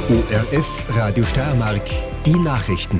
ORF Radio Steiermark, die Nachrichten.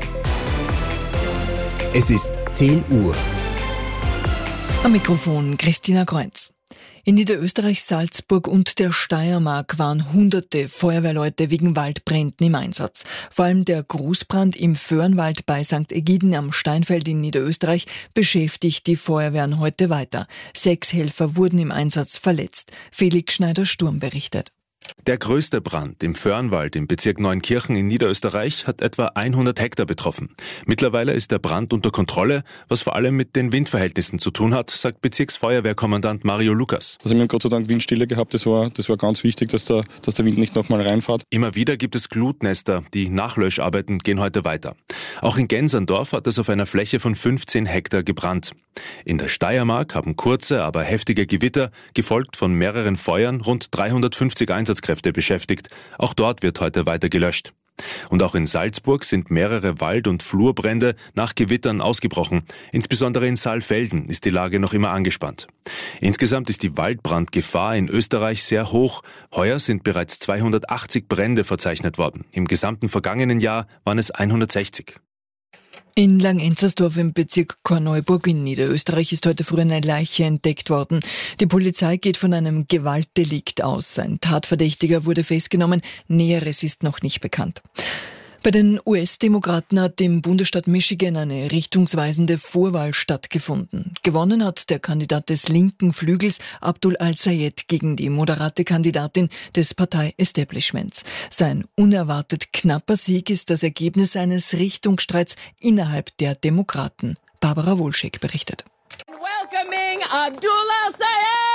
Es ist 10 Uhr. Am Mikrofon Christina Kreuz. In Niederösterreich, Salzburg und der Steiermark waren hunderte Feuerwehrleute wegen Waldbränden im Einsatz. Vor allem der Großbrand im Föhrenwald bei St. Egiden am Steinfeld in Niederösterreich beschäftigt die Feuerwehren heute weiter. 6 Helfer wurden im Einsatz verletzt. Felix Schneider-Sturm berichtet. Der größte Brand im Föhrenwald im Bezirk Neunkirchen in Niederösterreich hat etwa 100 Hektar betroffen. Mittlerweile ist der Brand unter Kontrolle, was vor allem mit den Windverhältnissen zu tun hat, sagt Bezirksfeuerwehrkommandant Mario Lukas. Also wir haben Gott sei Dank Windstille gehabt, das war ganz wichtig, dass der Wind nicht nochmal reinfährt. Immer wieder gibt es Glutnester, die Nachlöscharbeiten gehen heute weiter. Auch in Genserndorf hat es auf einer Fläche von 15 Hektar gebrannt. In der Steiermark haben kurze, aber heftige Gewitter, gefolgt von mehreren Feuern, rund 350 Einsatzkräfte beschäftigt. Auch dort wird heute weiter gelöscht. Und auch in Salzburg sind mehrere Wald- und Flurbrände nach Gewittern ausgebrochen. Insbesondere in Saalfelden ist die Lage noch immer angespannt. Insgesamt ist die Waldbrandgefahr in Österreich sehr hoch. Heuer sind bereits 280 Brände verzeichnet worden. Im gesamten vergangenen Jahr waren es 160. In Langenzersdorf im Bezirk Korneuburg in Niederösterreich ist heute früh eine Leiche entdeckt worden. Die Polizei geht von einem Gewaltdelikt aus. Ein Tatverdächtiger wurde festgenommen. Näheres ist noch nicht bekannt. Bei den US-Demokraten hat im Bundesstaat Michigan eine richtungsweisende Vorwahl stattgefunden. Gewonnen hat der Kandidat des linken Flügels Abdul al-Sayed gegen die moderate Kandidatin des Partei-Establishments. Sein unerwartet knapper Sieg ist das Ergebnis eines Richtungsstreits innerhalb der Demokraten. Barbara Wolschek berichtet. Welcoming Abdul al-Sayed!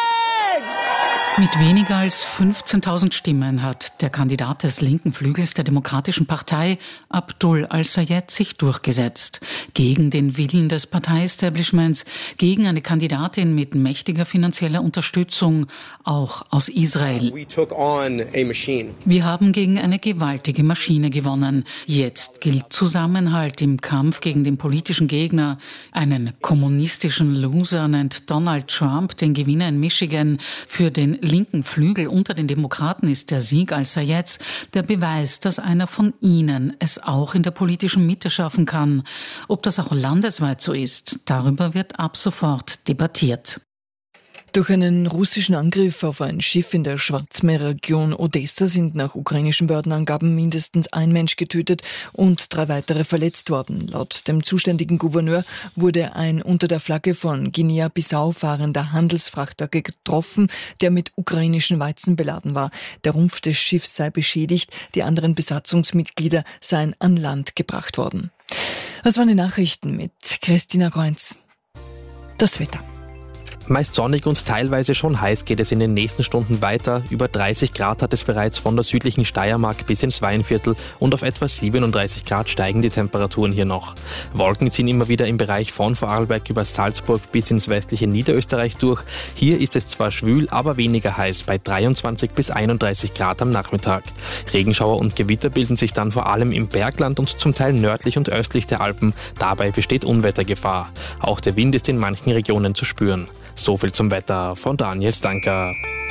Mit weniger als 15.000 Stimmen hat der Kandidat des linken Flügels der Demokratischen Partei, Abdul al-Sayed, sich durchgesetzt. Gegen den Willen des Partei-Establishments, gegen eine Kandidatin mit mächtiger finanzieller Unterstützung, auch aus Israel. Wir haben gegen eine gewaltige Maschine gewonnen. Jetzt gilt Zusammenhalt im Kampf gegen den politischen Gegner. Einen kommunistischen Loser nennt Donald Trump den Gewinner in Michigan. Für den linken Flügel unter den Demokraten ist der Sieg al-Sayeds der Beweis, dass einer von ihnen es auch in der politischen Mitte schaffen kann. Ob das auch landesweit so ist, darüber wird ab sofort debattiert. Durch einen russischen Angriff auf ein Schiff in der Schwarzmeerregion Odessa sind nach ukrainischen Behördenangaben mindestens ein Mensch getötet und 3 weitere verletzt worden. Laut dem zuständigen Gouverneur wurde ein unter der Flagge von Guinea-Bissau fahrender Handelsfrachter getroffen, der mit ukrainischen Weizen beladen war. Der Rumpf des Schiffs sei beschädigt, die anderen Besatzungsmitglieder seien an Land gebracht worden. Das waren die Nachrichten mit Christina Kreuz. Das Wetter. Meist sonnig und teilweise schon heiß geht es in den nächsten Stunden weiter. Über 30 Grad hat es bereits von der südlichen Steiermark bis ins Weinviertel und auf etwa 37 Grad steigen die Temperaturen hier noch. Wolken ziehen immer wieder im Bereich von Vorarlberg über Salzburg bis ins westliche Niederösterreich durch. Hier ist es zwar schwül, aber weniger heiß bei 23 bis 31 Grad am Nachmittag. Regenschauer und Gewitter bilden sich dann vor allem im Bergland und zum Teil nördlich und östlich der Alpen. Dabei besteht Unwettergefahr. Auch der Wind ist in manchen Regionen zu spüren. So viel zum Wetter von Daniel Stanker.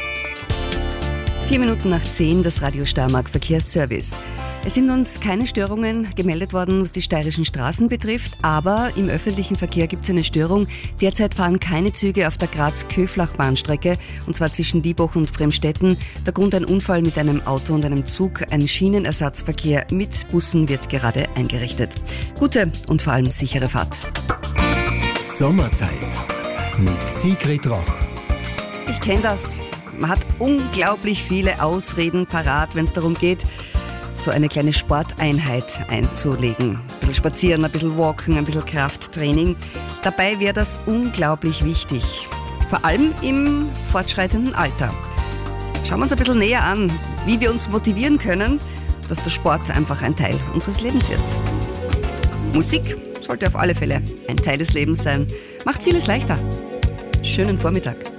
4 Minuten nach 10, das Radio Steiermark Verkehrsservice. Es sind uns keine Störungen gemeldet worden, was die steirischen Straßen betrifft, aber im öffentlichen Verkehr gibt es eine Störung. Derzeit fahren keine Züge auf der Graz-Köflach-Bahnstrecke, und zwar zwischen Dieboch und Bremstetten. Der Grund: ein Unfall mit einem Auto und einem Zug. Ein Schienenersatzverkehr mit Bussen wird gerade eingerichtet. Gute und vor allem sichere Fahrt. Sommerzeit mit Sigrid Roch. Ich kenne das. Man hat unglaublich viele Ausreden parat, wenn es darum geht, so eine kleine Sporteinheit einzulegen. Ein bisschen spazieren, ein bisschen walken, ein bisschen Krafttraining. Dabei wäre das unglaublich wichtig. Vor allem im fortschreitenden Alter. Schauen wir uns ein bisschen näher an, wie wir uns motivieren können, dass der Sport einfach ein Teil unseres Lebens wird. Musik sollte auf alle Fälle ein Teil des Lebens sein. Macht vieles leichter. Schönen Vormittag.